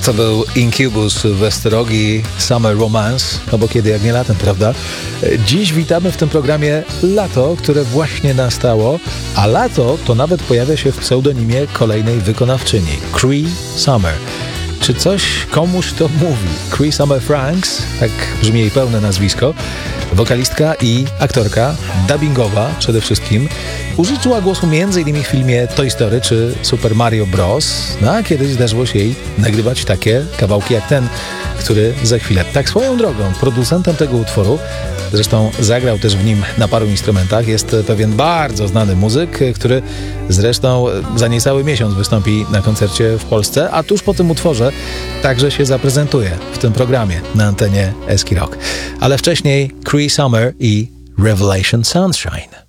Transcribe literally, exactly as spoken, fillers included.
To był Incubus, Westerogi, Summer Romance, no bo kiedy jak nie latem, prawda? Dziś witamy w tym programie lato, które właśnie nastało, a lato to nawet pojawia się w pseudonimie kolejnej wykonawczyni, Cree Summer. Czy coś komuś to mówi? Cree Summer Franks, tak brzmi jej pełne nazwisko, wokalistka i aktorka, dubbingowa przede wszystkim. Użyczyła głosu m.in. w filmie Toy Story czy Super Mario Bros. No a kiedyś zdarzyło się jej nagrywać takie kawałki jak ten, który za chwilę. Tak swoją drogą, producentem tego utworu, zresztą zagrał też w nim na paru instrumentach, jest pewien bardzo znany muzyk, który zresztą za niecały miesiąc wystąpi na koncercie w Polsce, a tuż po tym utworze także się zaprezentuje w tym programie na antenie Eski Rock. Ale wcześniej Cree Summer i Revelation Sunshine.